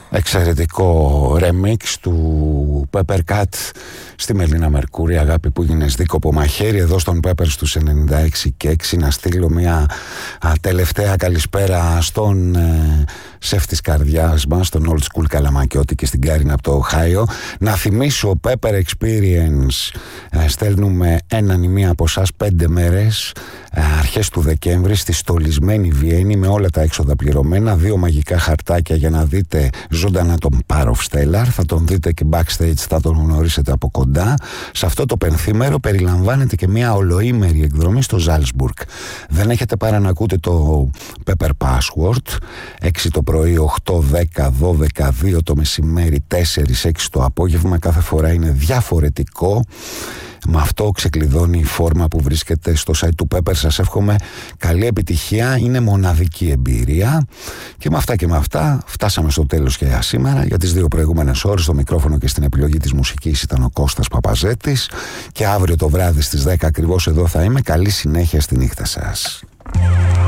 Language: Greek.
Εξαιρετικό remix του Pepper Cat στη Μελίνα Μερκούρη, αγάπη που γίνες δίκοπο μαχαίρι. Εδώ στον Pepper στους 96 και 6 να στείλω μια τελευταία καλησπέρα στον σεφ της καρδιάς μας, τον Old School Καλαμακιώτη και στην Κάρινα από το Οχάιο. Να θυμίσω Pepper Experience, στέλνουμε έναν ή μία από εσάς 5 μέρες αρχές του Δεκέμβρη στη στολισμένη Βιέννη με όλα τα έξοδα πληρωμένα, 2 μαγικά χαρτάκια για να δείτε ζωντανά τον Πάροφ Στέλλαρ, θα τον δείτε και backstage, θα τον γνωρίσετε από κοντά. Σε αυτό το πενθήμερο περιλαμβάνεται και μια ολοήμερη εκδρομή στο Ζάλσμπουργκ. Δεν έχετε παρά να ακούτε το Pepper Password, 6 το πρωί, 8, 10, 12, 2 το μεσημέρι, 4, 6 το απόγευμα, κάθε φορά είναι διαφορετικό. Με αυτό ξεκλειδώνει η φόρμα που βρίσκεται στο site του Pepper. Σας εύχομαι καλή επιτυχία, είναι μοναδική εμπειρία. Και με αυτά φτάσαμε στο τέλος και για σήμερα. Για τις 2 προηγούμενες ώρες στο μικρόφωνο και στην επιλογή της μουσικής ήταν ο Κώστας Παπαζέτης. Και αύριο το βράδυ στις 10 ακριβώς εδώ θα είμαι. Καλή συνέχεια στη νύχτα σας.